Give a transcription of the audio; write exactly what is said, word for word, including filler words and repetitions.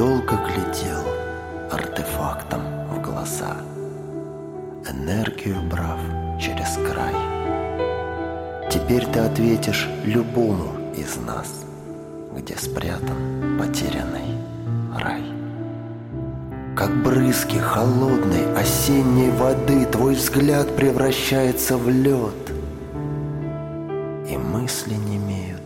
долго глядел артефактом в глаза, энергию брав через край. Теперь ты ответишь любому из нас, где спрятан потерянный рай. Как брызги холодной осенней воды твой взгляд превращается в лед, и мысли немеют